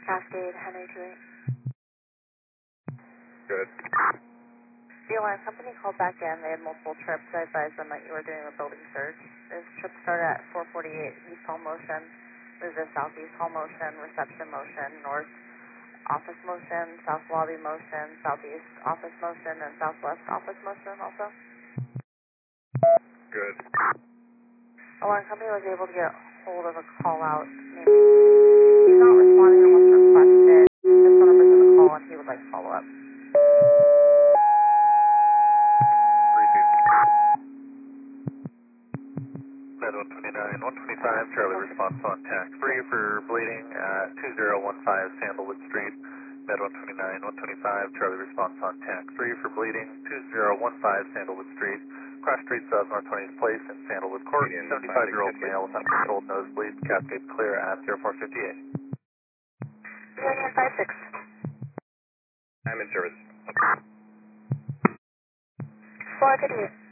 Cascade, Henry 28. Good. The alarm company called back in. They had multiple trips. I advised them that you were doing a building search. This trip started at 448 East Hall Motion. This is Southeast Hall Motion, Reception Motion, North Office Motion, South Lobby Motion, Southeast Office Motion, and Southwest Office Motion also. Good. Alarm company was able to get hold of a call out. He's not responding unless requested. This phone number's in the call and he would like to follow up. Repeat. Med 129, 125, Charlie response on tax 3 for bleeding at 2015 Sandalwood Street. Med 129, 125, Charlie response on tax 3 for bleeding 2015 Sandalwood Street. Cross Street South North 20th Place in Sandalwood Court. 75-year-old male with uncontrolled nosebleed. Cascade clear at 0458. Union 56. I'm in service. Florida, good news.